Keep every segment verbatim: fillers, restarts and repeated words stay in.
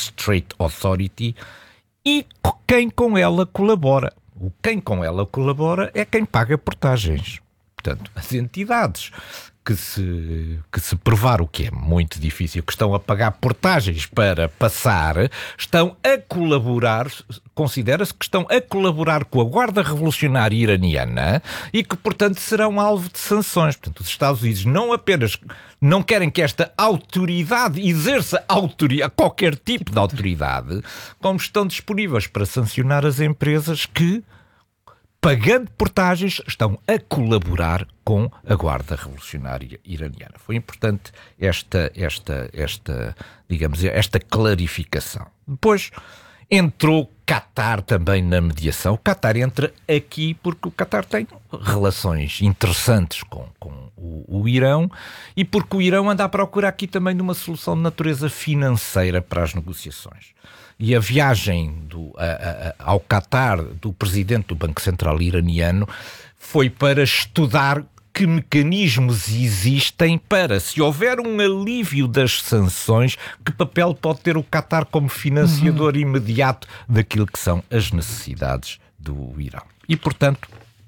Strait Authority, e quem com ela colabora. O quem com ela colabora é quem paga portagens. Portanto, as entidades que se, que se provar, o que é muito difícil, que estão a pagar portagens para passar, estão a colaborar, considera-se que estão a colaborar com a Guarda Revolucionária Iraniana e que, portanto, serão alvo de sanções. Portanto, os Estados Unidos não apenas não querem que esta autoridade exerça autoridade, qualquer tipo de autoridade, como estão disponíveis para sancionar as empresas que, pagando portagens, estão a colaborar com a Guarda Revolucionária Iraniana. Foi importante esta, esta, esta, digamos, esta clarificação. Depois entrou Qatar também na mediação. O Qatar entra aqui porque o Qatar tem relações interessantes com, com o, o Irão e porque o Irão anda à procura aqui também de uma solução de natureza financeira para as negociações. E a viagem do, a, a, ao Qatar do presidente do Banco Central iraniano foi para estudar que mecanismos existem para, se houver um alívio das sanções, que papel pode ter o Qatar como financiador uhum. imediato daquilo que são as necessidades do Irão. E, portanto,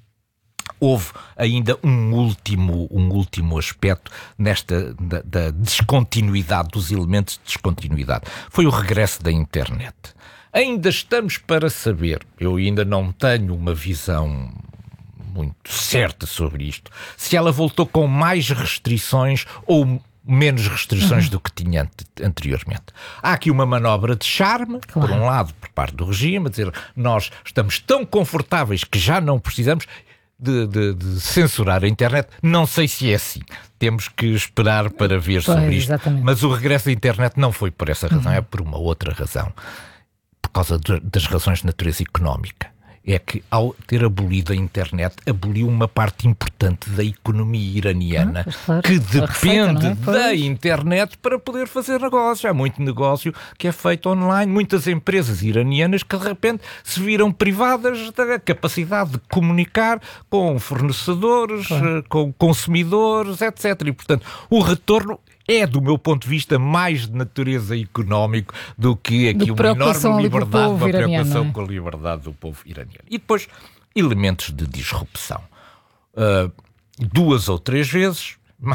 houve ainda um último, um último aspecto nesta da, da descontinuidade, dos elementos de descontinuidade. Foi o regresso da internet. Ainda estamos para saber, eu ainda não tenho uma visão muito certa sobre isto, se ela voltou com mais restrições ou menos restrições uhum. do que tinha anteriormente. Há aqui uma manobra de charme, claro. Por um lado, por parte do regime, a dizer, nós estamos tão confortáveis que já não precisamos De, de, de censurar a internet. Não sei se é assim. Temos que esperar para ver pois, sobre isto. Exatamente. Mas o regresso da internet não foi por essa razão, uhum. é por uma outra razão. Por causa de, das razões de natureza económica. É que, ao ter abolido a internet, aboliu uma parte importante da economia iraniana, ah, claro. que depende receita, é? da internet para poder fazer negócio. Há muito negócio que é feito online. Muitas empresas iranianas que, de repente, se viram privadas da capacidade de comunicar com fornecedores, claro. com consumidores, etcétera. E, portanto, o retorno é, do meu ponto de vista, mais de natureza económico do que aqui de uma enorme liberdade, uma iraniano, preocupação é? com a liberdade do povo iraniano. E depois, elementos de disrupção. Uh, duas ou três vezes uh,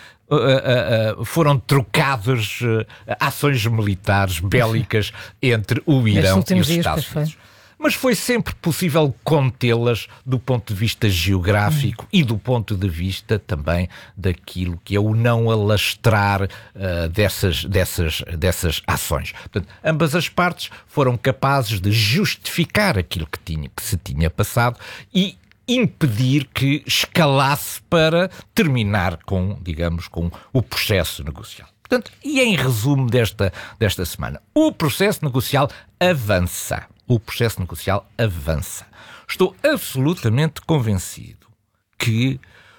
uh, uh, foram trocadas uh, ações militares bélicas entre o Irão e os Estados Unidos. Mas foi sempre possível contê-las do ponto de vista geográfico hum. e do ponto de vista também daquilo que é o não alastrar uh, dessas, dessas, dessas ações. Portanto, ambas as partes foram capazes de justificar aquilo que, tinha, que se tinha passado e impedir que escalasse para terminar com, digamos, com o processo negocial. Portanto, e em resumo desta, desta semana, o processo negocial avança. O processo negocial avança. Estou absolutamente convencido que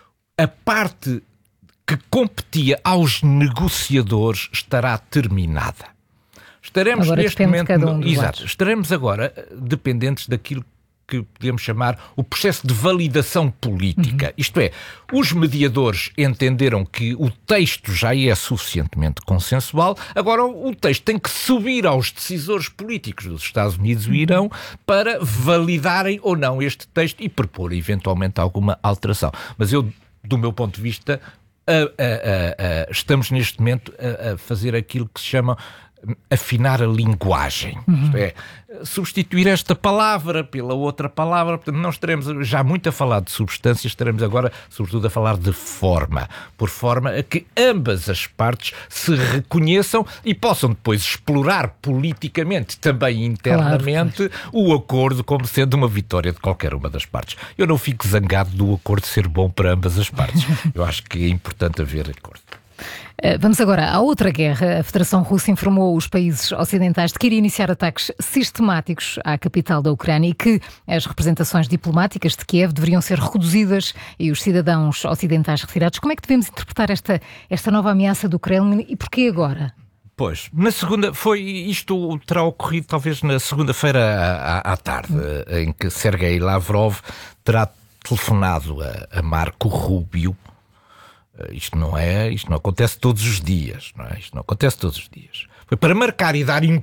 a parte que competia aos negociadores estará terminada. Estaremos agora neste momento, cada um no, exato, estaremos agora dependentes daquilo que podemos chamar o processo de validação política. Uhum. Isto é, os mediadores entenderam que o texto já é suficientemente consensual, agora o texto tem que subir aos decisores políticos dos Estados Unidos e do Irão para validarem ou não este texto e propor eventualmente alguma alteração. Mas eu, do meu ponto de vista, a, a, a, a, estamos neste momento a, a fazer aquilo que se chama afinar a linguagem. Uhum. Isto é, substituir esta palavra pela outra palavra. Portanto, não estaremos já muito a falar de substância, estaremos agora, sobretudo, a falar de forma. Por forma a que ambas as partes se reconheçam e possam depois explorar politicamente, também internamente, claro, o acordo como sendo uma vitória de qualquer uma das partes. Eu não fico zangado do acordo ser bom para ambas as partes. Eu acho que é importante haver acordo. Vamos agora à outra guerra. A Federação Russa informou os países ocidentais de que iria iniciar ataques sistemáticos à capital da Ucrânia e que as representações diplomáticas de Kiev deveriam ser reduzidas e os cidadãos ocidentais retirados. Como é que devemos interpretar esta, esta nova ameaça do Kremlin e porquê agora? Pois, na segunda, foi, isto terá ocorrido talvez na segunda-feira à, à tarde, hum. em que Sergei Lavrov terá telefonado a, a Marco Rubio. Isto não é, isto não acontece todos os dias, não é? Isto não acontece todos os dias. Foi para marcar e dar